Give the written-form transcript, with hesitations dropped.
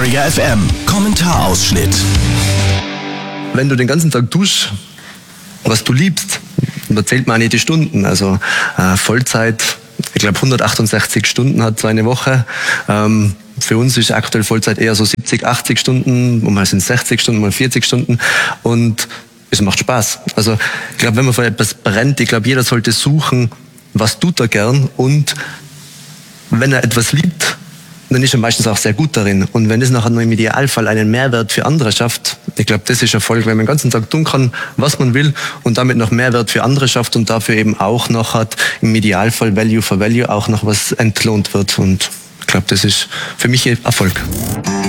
Area FM Kommentarausschnitt. Wenn du den ganzen Tag tust, was du liebst, da zählt man auch nicht die Stunden. Also Vollzeit, ich glaube 168 Stunden hat so eine Woche. Für uns ist aktuell Vollzeit eher so 70, 80 Stunden, mal sind es 60 Stunden, mal 40 Stunden. Und es macht Spaß. Also ich glaube, wenn man für etwas brennt, ich glaube, jeder sollte suchen, was tut er gern. Und wenn er etwas liebt, dann ist er meistens auch sehr gut darin. Und wenn es nachher nur im Idealfall einen Mehrwert für andere schafft, ich glaube, das ist Erfolg, wenn man den ganzen Tag tun kann, was man will und damit noch Mehrwert für andere schafft und dafür eben auch noch hat, im Idealfall Value for Value auch noch was entlohnt wird. Und ich glaube, das ist für mich Erfolg.